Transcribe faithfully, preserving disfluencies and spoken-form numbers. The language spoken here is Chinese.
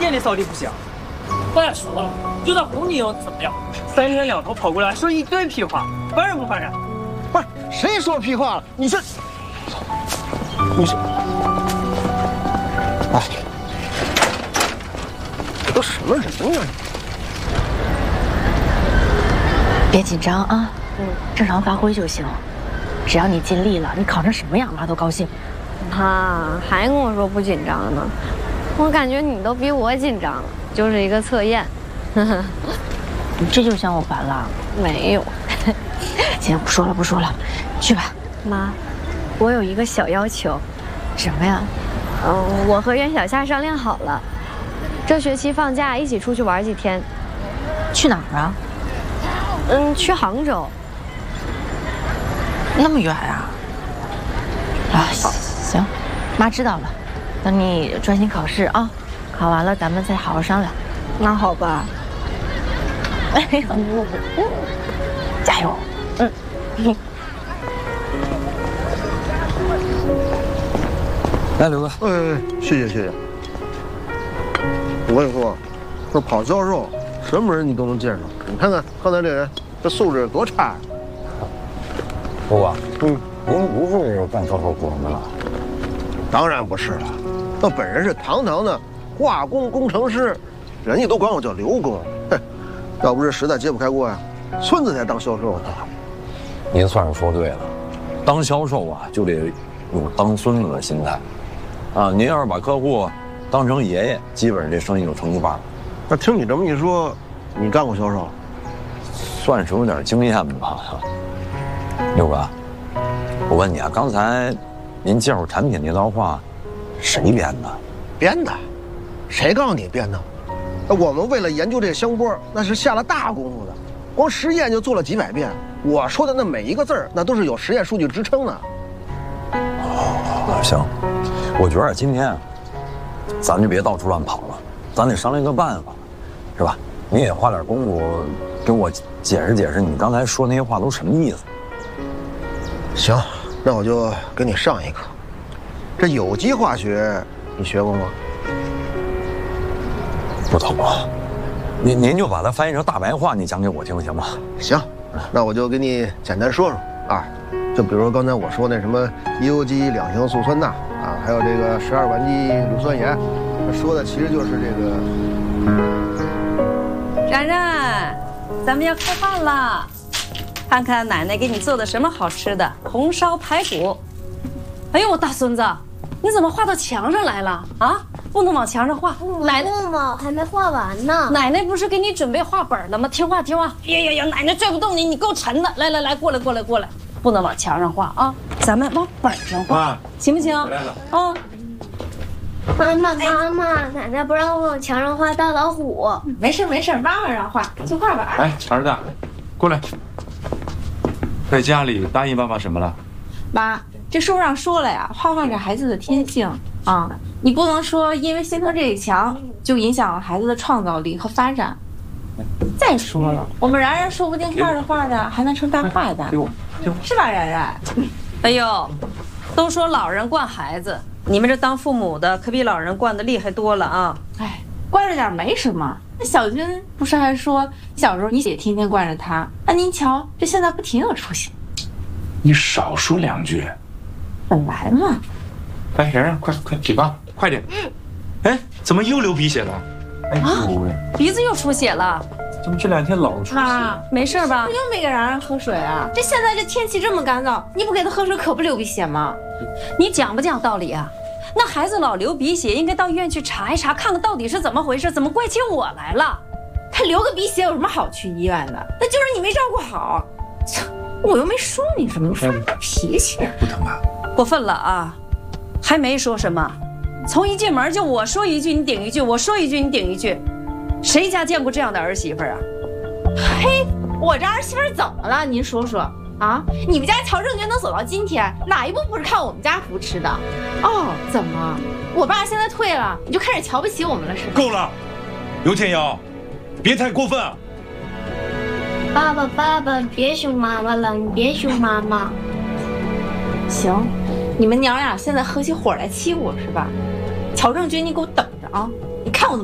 店里扫地不行。再说了，就算哄你又怎么样？三天两头跑过来说一堆屁话，烦人不烦人？ 不是谁说屁话了？你这，你说，哎，这都什么人呀？ 别紧张啊，嗯，正常发挥就行。只要你尽力了，你考成什么样，妈都高兴。 妈还跟我说不紧张呢，我感觉你都比我紧张了，就是一个测验。 你这就嫌我烦了？ 没有。 行，不说了不说了，去吧。 妈，我有一个小要求。 什么呀？ 嗯，我和袁小夏商量好了，这学期放假一起出去玩几天。 去哪儿啊？ 嗯，去杭州。 那么远啊？啊，行，妈知道了。等你专心考试啊，考完了咱们再好好商量。 那好吧。 哎呀，加油！嗯。 来，刘哥。 哎，谢谢谢谢。我跟你说，这跑销售，什么人你都能见上。你看看刚才这人，这素质多差呀！ 不过， 嗯， 您不是干销售出身的了？ 当然不是了，那本人是堂堂的化工工程师，人家都管我叫刘工。哼，要不是实在揭不开锅呀，孙子才当销售呢。 您算是说对了，当销售啊，就得有当孙子的心态。啊，您要是把客户当成爷爷，基本上这生意就成一半了。 那听你这么一说，你干过销售？ 算是有点经验吧。六哥，我问你啊，刚才您介绍产品那段话，谁编的？ 编的？谁告诉你编的？我们为了研究这香波，那是下了大功夫的，光实验就做了几百遍。我说的那每一个字儿，那都是有实验数据支撑的。 哦，行，我觉得今天啊，咱就别到处乱跑了，咱得商量个办法，是吧？你也花点功夫给我解释解释，你刚才说那些话都什么意思？ 行，那我就给你上一课。这有机化学你学过吗？ 不懂啊，您您就把它翻译成大白话，你讲给我听行吗？ 行，那我就给你简单说说啊，就比如刚才我说那什么一油基两型醋酸钠啊，还有这个十二烷基硫酸盐，说的其实就是这个。 冉冉，咱们要开饭了，看看奶奶给你做的什么好吃的红烧排骨。哎呦，我大孙子，你怎么画到墙上来了啊？不能往墙上画。 奶奶嘛，还没画完呢。 奶奶不是给你准备画本了吗？听话听话。呀呀呀，奶奶拽不动你，你够沉的。来来来，过来过来过来，不能往墙上画啊，咱们往本上画，行不行？啊。 妈妈妈妈，奶奶不让我往墙上画大老虎。 没事没事，妈妈让画，就画板。 哎，儿子，过来。在家里答应爸爸什么了？ 妈，这书上说了呀，画画是孩子的天性啊，你不能说因为心疼这一墙就影响了孩子的创造力和发展。再说了，我们然然说不定画着画着还能成大画家，是吧，然然？ 哎呦，都说老人惯孩子，你们这当父母的可比老人惯得厉害多了啊！ 哎，惯着点没什么。那小军不是还说小时候你姐天天惯着他，那您瞧这现在不挺有出息？ 你少说两句。 本来嘛。 哎，然然，快快嘴巴快点。哎，怎么又流鼻血了？哎呦喂， 鼻子又出血了。 怎么这两天老出血？ 妈， 没事吧？ 又没给然然喝水啊？这现在这天气这么干燥，你不给他喝水可不流鼻血吗？ 你讲不讲道理啊？那孩子老流鼻血，应该到医院去查一查，看看到底是怎么回事，怎么怪起我来了？ 他流个鼻血有什么好去医院的？那就是你没照顾好。我又没说你什么，你发脾气？ 不疼吧？ 过分了啊！还没说什么，从一进门就我说一句你顶一句，我说一句你顶一句，谁家见过这样的儿媳妇啊？ 嘿，我这儿媳妇怎么了？您说说啊！你们家乔正军能走到今天，哪一步不是靠我们家扶持的？哦，怎么？我爸现在退了，你就开始瞧不起我们了是吧？ 够了，刘天瑶，别太过分啊！ 爸爸爸爸，别凶妈妈了，你别凶妈妈。 行，你们娘俩现在合起伙来欺负我是吧？乔正军，你给我等着啊！